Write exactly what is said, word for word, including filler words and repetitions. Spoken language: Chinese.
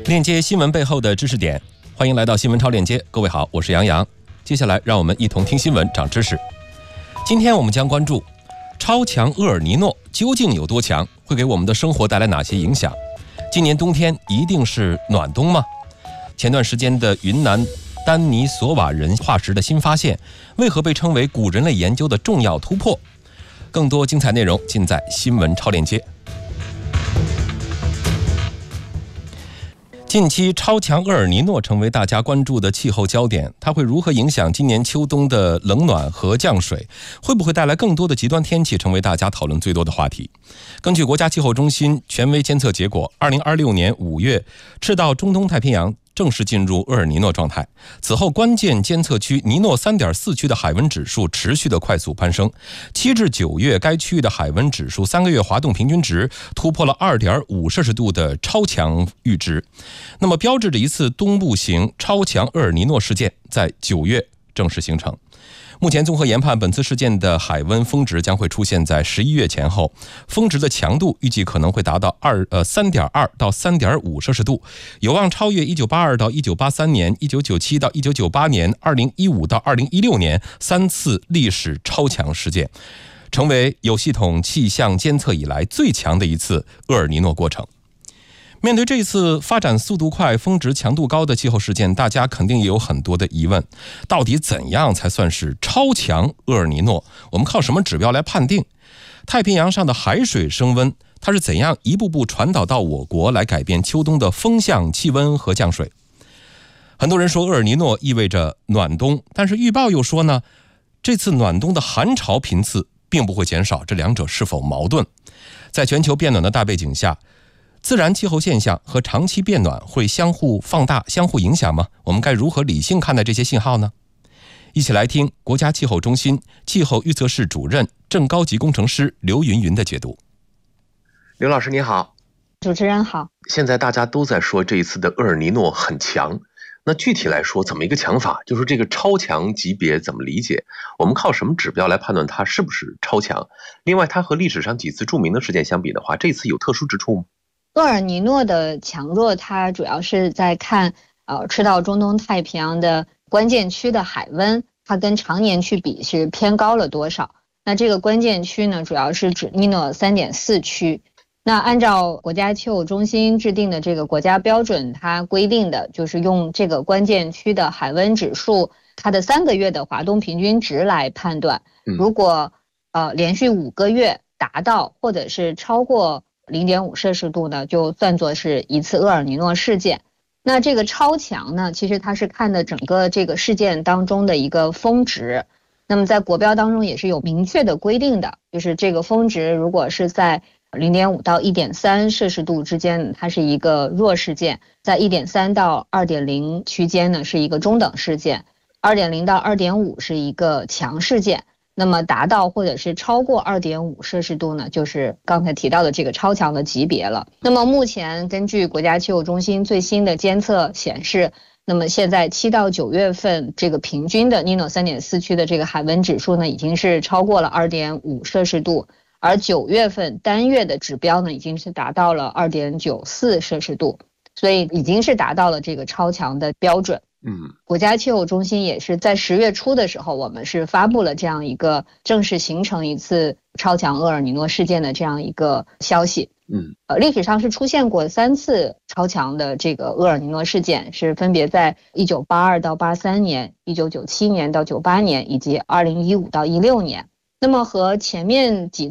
链接新闻背后的知识点，欢迎来到新闻超链接。各位好，我是杨洋。接下来让我们一同听新闻长知识。今天我们将关注超强厄尔尼诺究竟有多强，会给我们的生活带来哪些影响？今年冬天一定是暖冬吗？前段时间的云南丹尼索瓦人化石的新发现，为何被称为古人类研究的重要突破？更多精彩内容尽在新闻超链接。近期超强厄尔尼诺成为大家关注的气候焦点，它会如何影响今年秋冬的冷暖和降水？会不会带来更多的极端天气，成为大家讨论最多的话题？根据国家气候中心权威监测结果，二零二六年五月，赤道中东太平洋正式进入厄尔尼诺状态。此后，关键监测区尼诺 三点四 区的海温指数持续的快速攀升。七至九月，该区域的海温指数三个月滑动平均值突破了 二点五 摄氏度的超强阈值，那么标志着一次东部型超强厄尔尼诺事件在九月正式形成。目前综合研判，本次事件的海温峰值将会出现在十一月前后，峰值的强度预计可能会达到二呃 三点二 到 三点五 摄氏度，有望超越一九八二到一九八三年、一九九七到一九九八年、二零一五到二零一六年三次历史超强事件，成为有系统气象监测以来最强的一次厄尔尼诺过程。面对这次发展速度快、峰值强度高的气候事件，大家肯定也有很多的疑问。到底怎样才算是超强厄尔尼诺？我们靠什么指标来判定？太平洋上的海水升温，它是怎样一步步传导到我国，来改变秋冬的风向、气温和降水？很多人说厄尔尼诺意味着暖冬，但是预报又说呢，这次暖冬的寒潮频次并不会减少，这两者是否矛盾？在全球变暖的大背景下，自然气候现象和长期变暖会相互放大、相互影响吗？我们该如何理性看待这些信号呢？一起来听国家气候中心气候预测室主任、正高级工程师刘云云的解读。 刘老师你好。 主持人好。 现在大家都在说这一次的厄尔尼诺很强，那具体来说怎么一个强法？就是这个超强级别怎么理解？我们靠什么指标来判断它是不是超强？另外，它和历史上几次著名的事件相比的话，这次有特殊之处吗？ 厄尔尼诺的强弱，它主要是在看呃赤道中东太平洋的关键区的海温，它跟常年去比是偏高了多少。那这个关键区呢，主要是指尼诺 三点四 区。那按照国家气候中心制定的这个国家标准，它规定的就是用这个关键区的海温指数，它的三个月的滑动平均值来判断。如果呃连续五个月达到或者是超过零点五 摄氏度呢，就算作是一次厄尔尼诺事件。那这个超强呢，其实它是看的整个这个事件当中的一个峰值。那么在国标当中也是有明确的规定的，就是这个峰值如果是在 零点五 到 一点三 摄氏度之间，它是一个弱事件；在 一点三 到 二点零 区间呢，是一个中等事件； 二点零 到 二点五 是一个强事件。那么达到或者是超过 二点五 摄氏度呢，就是刚才提到的这个超强的级别了。那么目前根据国家气候中心最新的监测显示，那么现在七到九月份这个平均的尼诺 三点四 区的这个海温指数呢，已经是超过了 二点五 摄氏度，而九月份单月的指标呢，已经是达到了 二点九四 摄氏度，所以已经是达到了这个超强的标准。 嗯， 国家气候中心也是在十月初的时候，我们是发布了这样一个正式形成一次超强厄尔尼诺事件的这样一个消息。 嗯， 呃，历史上是出现过三次超强的这个厄尔尼诺事件，是分别在一九八二到八三年、一九九七年到九八年以及二零一五到一六年。那么和前面几